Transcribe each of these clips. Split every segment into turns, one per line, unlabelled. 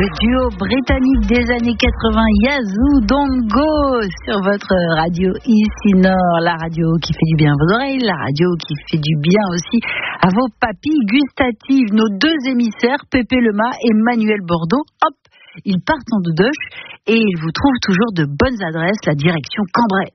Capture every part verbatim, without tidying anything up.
duo britannique des années quatre-vingts, Yazoo Don't Go, sur votre radio ici Nord, la radio qui fait du bien à vos oreilles, la radio qui fait du bien aussi à vos papilles gustatives. Nos deux émissaires, Pépé Lema et Manuel Bordeaux, hop, ils partent en doudoche et ils vous trouvent toujours de bonnes adresses, la direction Cambrai.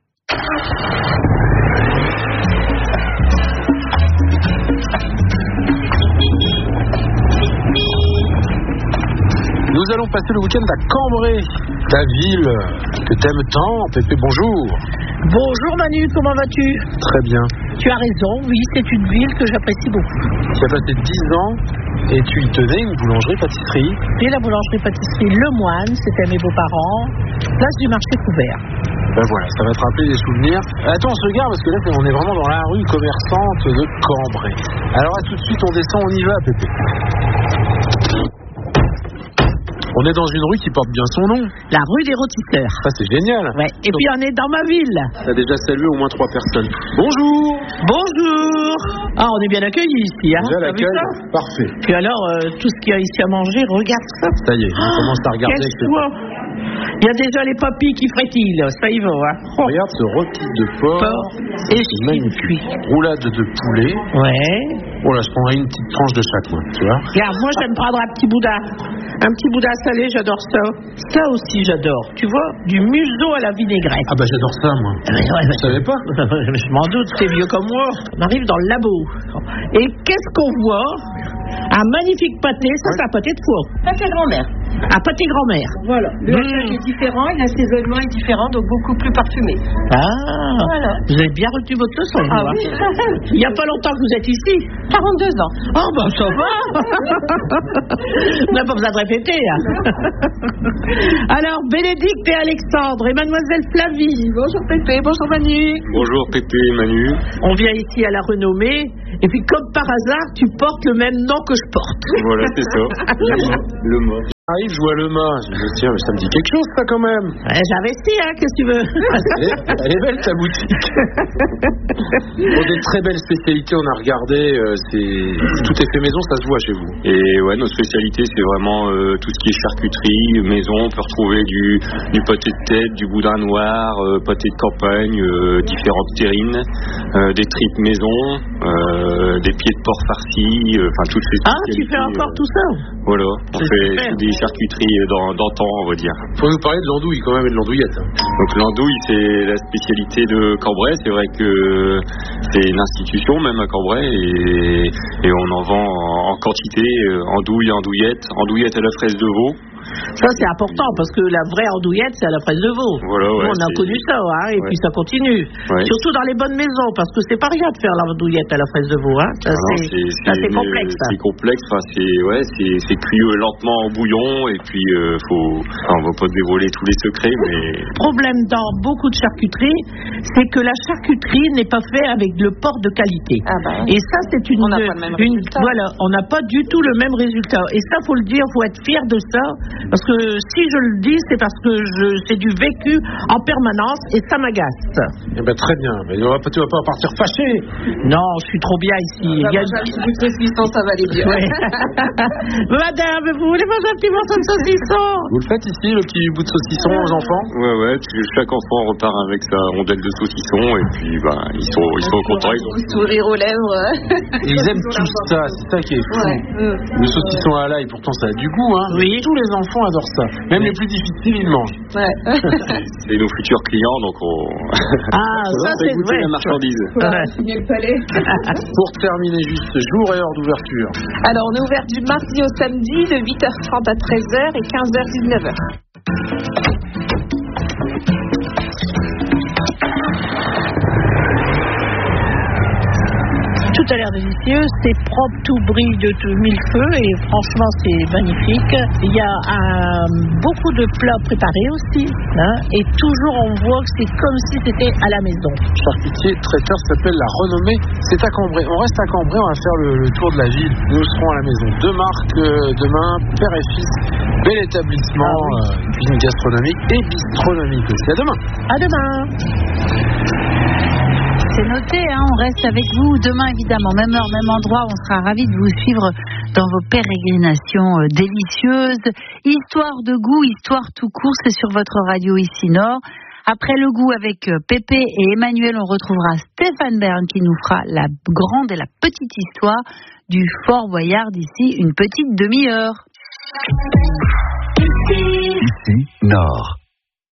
Nous allons passer le week-end à Cambrai, ta ville que t'aimes tant. Pépé, bonjour.
Bonjour Manu, comment vas-tu?
Très bien.
Tu as raison, oui, c'est une ville que j'apprécie beaucoup.
Tu as passé dix ans et tu y tenais une boulangerie-pâtisserie.
Et la boulangerie-pâtisserie Le Moine, c'était mes beaux-parents, place du marché couvert.
Ben voilà, ça va te rappeler des souvenirs. Attends, on se regarde parce que là, on est vraiment dans la rue commerçante de Cambrai. Alors, à tout de suite, on descend, on y va, Pépé. On est dans une rue qui porte bien son nom.
La rue des Rôtisseurs.
Ça, c'est génial.
Ouais. Et Donc, puis, on est dans ma ville.
Tu as déjà salué au moins trois personnes. Bonjour.
Bonjour. Ah, on est bien accueillis ici. Hein.
Déjà l'accueil, parfait.
Puis alors, euh, tout ce qu'il y a ici à manger, regarde ça.
Ça y est, on commence à regarder.
Quel choix. Il y a déjà les papilles qui frétillent, ça y va. Hein.
Oh. Regarde ce rôti de porc.
porc et magnifique.
Roulade de poulet.
Ouais.
Oh là, je prendrais une petite tranche de chaque, moi, tu vois.
Regarde, moi, j'aime prendre un petit boudin. Un petit boudin salé, j'adore ça. Ça aussi, j'adore. Tu vois, du museau à la vinaigrette.
Ah bah, j'adore ça, moi.
Euh, ouais,
tu savais pas?
Je m'en doute, t'es vieux comme moi. On arrive dans le labo. Et qu'est-ce qu'on voit? Un magnifique pâté, ça, ouais. C'est un pâté de foie.
Pâté grand-mère.
Un pâté grand-mère.
Voilà. Le hachage
mmh.
est différent, l'assaisonnement est différent, donc beaucoup plus parfumé.
Ah, voilà. Vous avez bien retenu votre leçon.
Ah oui.
Il n'y a pas longtemps que vous êtes ici.
quarante-deux ans.
Oh, ben ça va. On n'a pas besoin de répéter. Hein. Alors, Bénédicte et Alexandre et Mademoiselle Flavie.
Bonjour Pépé, bonjour Manu.
Bonjour Pépé et Manu.
On vient ici à la renommée, et puis comme par hasard, tu portes le même nom que je porte.
Voilà, c'est ça. Le mot.
Arrive, je vois le mât. Je me dis, ça me dit quelque chose, ça, quand même.
Ouais, j'investis, hein, qu'est-ce que tu veux.
elle, est, elle est belle, ta boutique. Bon, des très belles spécialités, on a regardé. Euh, c'est... Tout est fait maison, ça se voit chez vous.
Et ouais, nos spécialités, c'est vraiment euh, tout ce qui est charcuterie, maison. On peut retrouver du, du pâté de tête, du boudin noir, euh, pâté de campagne, euh, différentes terrines, euh, des tripes maison, euh, des pieds de porc farcis, enfin euh, toutes ces
spécialités. Ah, tu fais encore euh, tout ça?
Voilà, on c'est fait super. Des charcuteries d'antan, on va dire.
Faut nous parler de l'andouille quand même et de l'andouillette.
Donc l'andouille, c'est la spécialité de Cambrai. C'est vrai que c'est une institution même à Cambrai et, et on en vend en, en quantité, andouille, andouillette, andouillette à la fraise de veau.
Ça c'est important parce que la vraie andouillette c'est à la fraise de veau.
Voilà, ouais,
on a
c'est...
connu ça hein, et ouais. Puis ça continue. Ouais. Surtout dans les bonnes maisons parce que c'est pas rien de faire l'andouillette à la fraise de veau. Hein. Ça,
non,
c'est,
c'est,
ça, c'est, c'est complexe. Ça.
C'est complexe. Enfin, c'est ouais, c'est, c'est cuit lentement en bouillon et puis euh, faut. Enfin, on va pas dévoiler tous les secrets, mais.
Le problème dans beaucoup de charcuteries, c'est que la charcuterie n'est pas faite avec le porc de qualité.
Ah bah,
et ça c'est une.
On n'a pas le même
une
résultat.
Voilà, on n'a pas du tout le même résultat. Et ça faut le dire, faut être fier de ça. Parce que si je le dis, c'est parce que je, c'est du vécu en permanence et ça m'agace.
Eh ben très bien, mais tu vas pas, tu vas pas partir fâché.
Non, je suis trop bien ici.
Ah, Il y a un petit bout de saucisson, ça va aller bien.
Ouais. Madame, vous voulez manger un petit morceau de saucisson?
Vous le faites ici, le petit bout de saucisson aux enfants?
Ouais, ouais, chaque enfant repart avec sa rondelle de saucisson et puis bah, ils sont, ils sont contents. Ils ont
un sourire aux lèvres.
Et ils aiment tout ça, c'est ça qui est fou. Ouais. Le saucisson à l'ail, pourtant ça a du goût, hein.
Oui.
Tous les enfants adorent ça. Même les plus difficiles, ils mangent.
Ouais.
c'est, c'est nos futurs clients, donc on.
Ah, ça,
c'est goûter la marchandise.
Ouais, signer le palais.
Pour terminer, juste jour et heure d'ouverture.
Alors, on est ouvert du mardi au samedi de huit heures trente à treize heures et quinze heures dix-neuf heures.
Tout a l'air délicieux, c'est propre, tout brille de tout mille feux et franchement c'est magnifique. Il y a un, beaucoup de plats préparés aussi hein, et toujours on voit que c'est comme si c'était à la maison.
Charcutier traiteur s'appelle La Renommée, c'est à Cambrai. On reste à Cambrai, on va faire le, le tour de la ville. Nous serons à la maison. Deux marques euh, demain, père et fils, bel établissement, ah, oui. euh, cuisine gastronomique et bistronomique aussi. À demain.
À demain.
C'est noté, hein, on reste avec vous demain évidemment, même heure, même endroit, on sera ravis de vous suivre dans vos pérégrinations euh, délicieuses. Histoire de goût, histoire tout court, c'est sur votre radio ici Nord. Après le goût avec euh, Pépé et Emmanuel, on retrouvera Stéphane Bern qui nous fera la grande et la petite histoire du Fort Boyard d'ici une petite demi-heure.
Ici Nord.